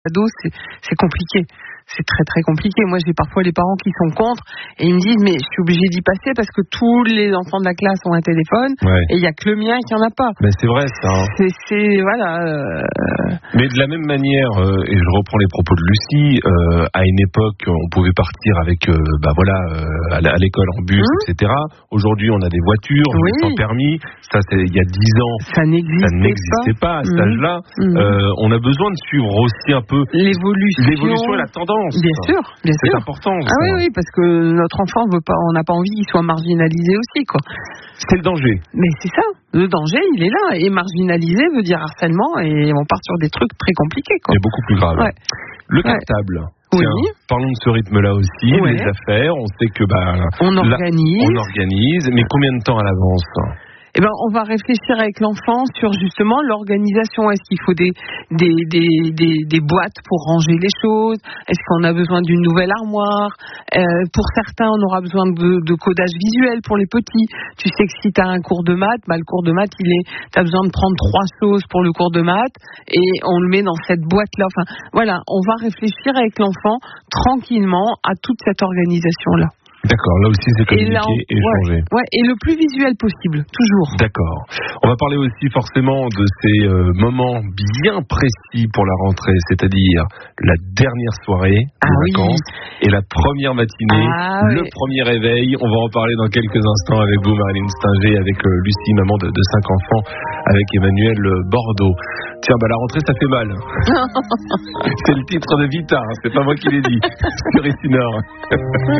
ados, c'est compliqué. C'est très très compliqué. Moi, j'ai parfois les parents qui sont contre et ils me disent mais je suis obligée d'y passer parce que tous les enfants de la classe ont un téléphone et il y a que le mien qui en a pas. Mais c'est vrai ça. Voilà. Mais de la même manière, et je reprends les propos de Lucie, à une époque, on pouvait partir avec, à l'école en bus, etc. Aujourd'hui, on a des voitures, sans permis. Ça, il y a 10 ans, ça n'existait pas à cet âge-là. On a besoin de suivre aussi un peu l'évolution et la tendance. Bien sûr. C'est important. Oui, parce que notre enfant on n'a pas envie qu'il soit marginalisé aussi, quoi. C'est le danger. Mais c'est ça. Le danger, il est là. Et marginalisé veut dire harcèlement et on part sur des trucs très compliqués, quoi. Et beaucoup plus grave. Ouais. Le cartable. Tiens, parlons de ce rythme-là aussi, les affaires. On sait que on organise, mais combien de temps à l'avance ? On va réfléchir avec l'enfant sur justement l'organisation. Est-ce qu'il faut des boîtes pour ranger les choses ? Est-ce qu'on a besoin d'une nouvelle armoire ? Pour certains, on aura besoin de codage visuel pour les petits. Tu sais que si tu as un cours de maths, le cours de maths, tu as besoin de prendre 3 choses pour le cours de maths et on le met dans cette boîte-là. Enfin, voilà, on va réfléchir avec l'enfant tranquillement à toute cette organisation-là. D'accord, là aussi c'est communiquer et échanger. Et le plus visuel possible, toujours. D'accord. On va parler aussi forcément de ces moments bien précis pour la rentrée, c'est-à-dire la dernière soirée des vacances et la première matinée, le premier réveil. On va en parler dans quelques instants avec vous, Marilyn Stinger, avec Lucie, maman de 5 enfants, avec Emmanuel Bordeaux. Tiens, la rentrée ça fait mal. C'est le titre de Vita, c'est pas moi qui l'ai dit. Sur Ici Nord.